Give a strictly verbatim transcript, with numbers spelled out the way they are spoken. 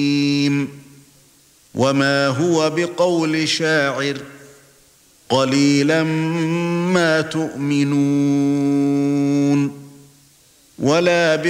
وما هو بقول شاعر قليلا ما تؤمنون ولا